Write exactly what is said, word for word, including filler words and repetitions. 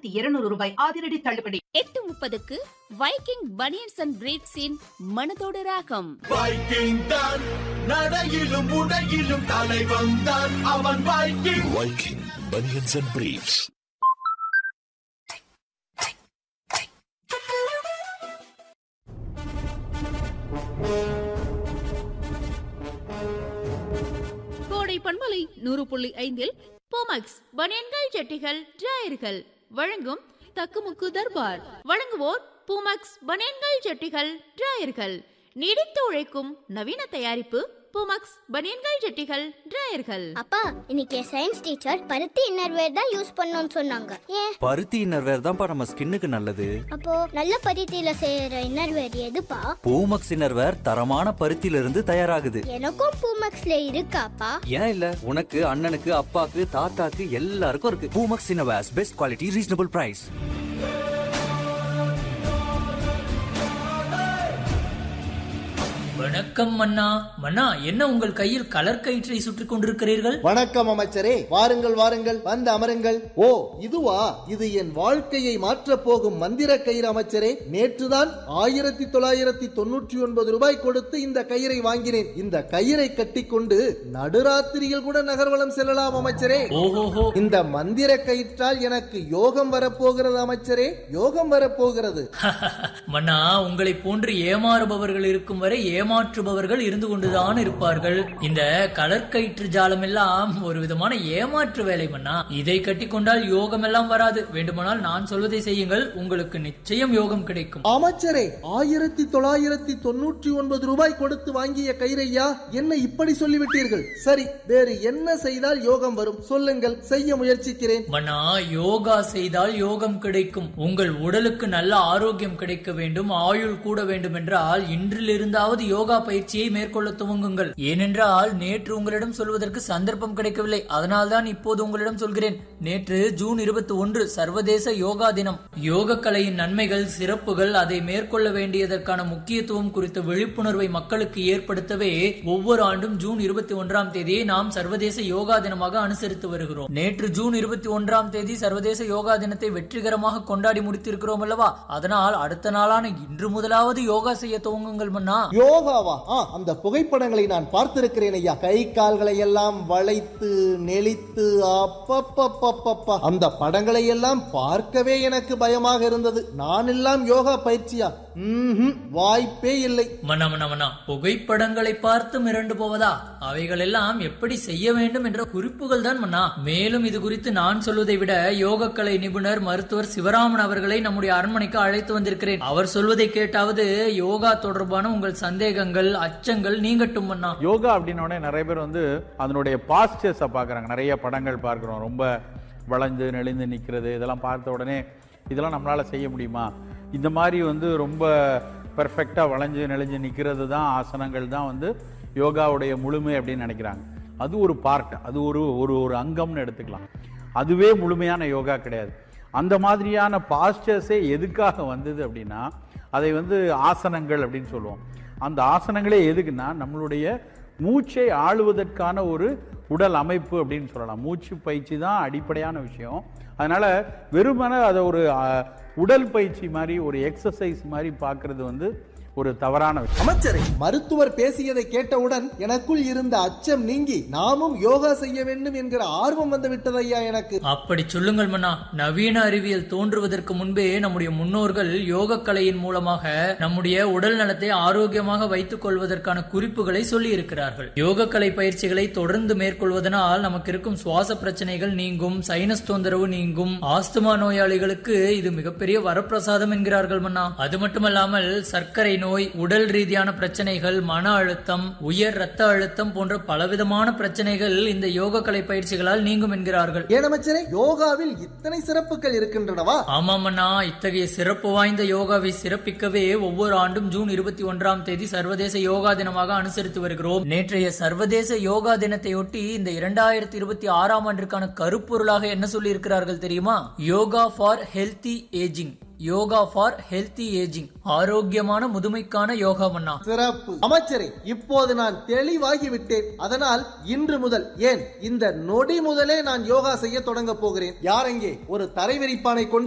ஆயிரத்தி இருநூறு ரூபாய் அதிரடி தள்ளுபடி. எட்டு முப்பதுக்கு வைக்கிங் பனியன்ஸ் அண்ட் பிரீட்ஸின் மனதோடு ராகம். வைக்கிங் தான் நடையிலும் உடையிலும் தலை வந்தான் அவன் Viking. Viking banians and breeds. கோடை பண்பலை நூறு புள்ளி ஐந்தில் போமக்ஸ் பனியன்கள் ஜட்டிகள் டிராயர்கள் வழங்கும் தக்குமுக்கு தர்பார். வழங்குவோர் பூமக்ஸ் பனியன்கள் ஜட்டிகள் டிராயர்கள். நீடித்து உழைக்கும் நவீன தயாரிப்பு பூமக்ஸ் பனியன்கள் ஜட்டிகள் டிராயர்கள். அப்பா, இன்னைக்கு சயின்ஸ் டீச்சர் பருத்தி இன்னர்வேர் தான் யூஸ் பண்ணணும்னு சொன்னாங்க. ஏன்? பருத்தி இன்னர்வேர் தான்ப்பா நம்ம ஸ்கின்னுக்கு நல்லது. அப்போ நல்ல பருத்தியில செய்யற இன்னர்வேர் எதுப்பா? பூமக்ஸ் இன்னர்வேர் தரமான பருத்தியில இருந்து தயாராகுது. எனக்கும் பூமக்ஸ்ல இருக்காப்பா? ஏன் இல்ல, உனக்கு அண்ணனுக்கு அப்பாக்கு தாத்தாக்கு எல்லாருக்கும் இருக்கு. Poomex innerwears best quality reasonable price. வணக்கம் மன்னா. மன்னா, என்ன உங்கள் கையில் கலர் கயிற்றை சுற்றிக் கொண்டிருக்கிறீர்கள்? வணக்கம் அமைச்சரே, வாருங்கள் வாருங்கள், வந்து அமருங்கள். ஓ, இதுவா? இது என் வாழ்க்கையை மாற்றப் போகும் மந்திர கயிறு அமைச்சரே. நேற்றுதான் ஆயிரத்தி தொள்ளாயிரத்தி தொண்ணூற்றி ஒன்பது ரூபாய் கொடுத்து இந்த கயிறை வாங்கினேன். இந்த கயிறை கட்டிக்கொண்டு நடுராத்திரியில் கூட நகர்வலம் செல்லலாம் அமைச்சரே. ஓஹோஹோ. இந்த மந்திர கயிற்றால் எனக்கு யோகம் வரப்போகிறது அமைச்சரே, யோகம் வரப்போகிறது. மன்னா, உங்களை போன்று ஏமாறுபவர்கள் இருக்கும் வரை ஏமாற்றுபவர்கள் இருந்து கொண்டுதான் இருப்பார்கள். இந்த கலர்கயிற்று ஜாலம் எல்லாம் ஒரு விதமான ஏமாற்று வேலை மன்னா. இதை கட்டிக்கொண்டால் யோகம் எல்லாம் வராது. வேண்டுமானால் நான் சொல்வதை செய்யுங்கள், உங்களுக்கு நிச்சயம் யோகம் கிடைக்கும். அமைச்சரே, ஆயிரத்தி தொள்ளாயிரத்தி தொண்ணூற்றி ஒன்பது ரூபாய் கொடுத்து வாங்கிய கயிறையா என்ன இப்படி சொல்லிவிட்டீர்கள்? சரி, வேறு என்ன செய்தால் யோகம் வரும் சொல்லுங்கள், செய்ய முயற்சிக்கிறேன். மன்னா, யோகா செய்தால் யோகம் கிடைக்கும். உங்கள் உடலுக்கு நல்ல ஆரோக்கியம் கிடைக்க வேண்டும், ஆயுள் கூட வேண்டும் என்றால் இன்றிலிருந்தாவது யோகா பயிற்சியை மேற்கொள்ள துவங்குங்கள். ஏனென்றால் நேற்று உங்களிடம் சொல்வதற்கு சந்தர்ப்பம் கிடைக்கவில்லை. அதனால்தான் இப்போது உங்களிடம் சொல்கிறேன். நேற்று ஜூன் இருபத்தி ஒன்று சர்வதேச யோகா தினம். யோக கலையின் நன்மைகள், சிறப்புகள், அதை மேற்கொள்ள வேண்டியதற்கான முக்கியத்துவம் குறித்த விழிப்புணர்வை மக்களுக்கு ஏற்படுத்தவே ஒவ்வொரு ஆண்டும் ஜூன் இருபத்தி ஒன்றாம் தேதியை நாம் சர்வதேச யோகா தினமாக அனுசரித்து வருகிறோம். நேற்று ஜூன் இருபத்தி ஒன்றாம் தேதி சர்வதேச யோகா தினத்தை வெற்றிகரமாக கொண்டாடி முடித்திருக்கிறோம் அல்லவா? அதனால் அடுத்த நாளான இன்று முதலாவது யோகா செய்ய துவங்குங்கள் மன்னா. யோகாவா? அந்த புகைப்படங்களை நான் பார்த்திருக்கிறேன் ஐயா. கை கால்களை எல்லாம் வளைத்து நெளித்து, அப்பப்பப்பப்பா, அந்த படங்களை எல்லாம் பார்க்கவே எனக்கு பயமாக இருந்தது. நான் எல்லாம் யோகா பயிற்சியா? வாய்ப்பே இல்லை. மன்னா மன்னா மன்னா, புகைப்படங்களை பார்த்து மிரண்டு போவதா? அவைகள் எல்லாம் எப்படி செய்ய வேண்டும் என்ற குறிப்புகள் தான் மன்னா. மேலும் இது குறித்து நான் சொல்வதை விட யோக கலை நிபுணர் மருத்துவர் சிவராமன் அவர்களை நம்முடைய அரண்மனைக்கு அழைத்து வந்திருக்கிறேன். அவர் சொல்வதை கேட்டாவது யோகா தொடர்பான உங்கள் சந்தேகங்கள், அச்சங்கள் நீங்கட்டும் மன்னா. யோகா அப்படின்னோடனே நிறைய பேர் வந்து அதனுடைய பாஸ்டர்ஸை பார்க்குறாங்க. நிறைய படங்கள் பார்க்குறோம், ரொம்ப வளைஞ்சு நெளிந்து நிற்கிறது. இதெல்லாம் பார்த்த உடனே இதெல்லாம் நம்மளால் செய்ய முடியுமா? இந்த மாதிரி வந்து ரொம்ப பெர்ஃபெக்டாக வளைஞ்சு நெளிஞ்சு நிற்கிறது தான், ஆசனங்கள் தான் வந்து யோகாவுடைய முழுமை அப்படின்னு நினைக்கிறாங்க. அது ஒரு பார்ட், அது ஒரு ஒரு ஒரு அங்கம்னு எடுத்துக்கலாம். அதுவே முழுமையான யோகா கிடையாது. அந்த மாதிரியான பாஸ்டர்ஸே எதுக்காக வந்தது அப்படின்னா, அதை வந்து ஆசனங்கள் அப்படின்னு சொல்லுவோம். அந்த ஆசனங்களே எதுக்குன்னா நம்மளுடைய மூச்சை ஆளுவதற்கான ஒரு உடல் அமைப்பு அப்படின்னு சொல்லலாம். மூச்சு பயிற்சி தான் அடிப்படையான விஷயம். அதனால வெறுமனே அதை ஒரு உடல் பயிற்சி மாதிரி, ஒரு எக்ஸசைஸ் மாதிரி பார்க்கறது வந்து ஒரு தவறான விஷயம். அமைச்சரே, மருத்துவர் பேசியதை கேட்டவுடன் எனக்குள் இருந்த அச்சம் நீங்கி நாமும் யோகா செய்ய வேண்டும் என்கிற ஆர்வம் வந்து விட்டது ஐயா எனக்கு. அப்படி சொல்லுங்கள் மன்னா. நவீன அறிவியல் தோன்றுவதற்கு முன்பே நம்முடைய முன்னோர்கள் யோக கலையின் மூலமாக நம்முடைய உடல் நலத்தை ஆரோக்கியமாக வைத்துக் கொள்வதற்கான குறிப்புகளை சொல்லி இருக்கிறார்கள். யோக கலை பயிற்சிகளை தொடர்ந்து மேற்கொள்வதனால் நமக்கு இருக்கும் சுவாச பிரச்சனைகள் நீங்கும், சைனஸ் தொந்தரவு நீங்கும். ஆஸ்துமா நோயாளிகளுக்கு இது மிகப்பெரிய வரப்பிரசாதம் என்கிறார்கள் மன்னா. அது மட்டுமல்லாமல் சர்க்கரை நோய், உடல் ரீதியான பிரச்சனைகள், மன அழுத்தம், உயர் ரத்த அழுத்தம் போன்ற பலவிதமான பிரச்சனைகள் இந்த யோக கலை பயிற்சிகளால் நீங்கும் என்கிறார்கள். ஏனமைச்சரே, யோகாவில் இத்தனை சிறப்புகள் இருக்கின்றனவா? ஆமாமண்ணா, இத்தகைய சிறப்பு வாய்ந்த யோகாவை சிறப்பிக்கவே ஒவ்வொரு ஆண்டும் ஜூன் இருபத்தி ஒன்றாம் தேதி சர்வதேச யோகா தினமாக அனுசரித்து வருகிறோம். நேற்றைய சர்வதேச யோகா தினத்தையொட்டி இந்த இரண்டாயிரத்தி இருபத்தி ஆறாம் ஆண்டிற்கான கருப்பொருளாக என்ன சொல்லி இருக்கிறார்கள் தெரியுமா? Yoga for healthy ageing. Yoga for healthy ageing, ஆரோக்கியமான முதுமைக்கான யோகா மன்னா. சிறப்பு அமைச்சரே, இப்போது நான் தெளிவாகி விட்டேன். அதனால் இன்று முதல், ஏன் இந்த நொடி முதலே நான் யோகா செய்ய தொடங்க போகிறேன். யாரெங்கே ஒரு தரை விரிப்பானை கொண்டு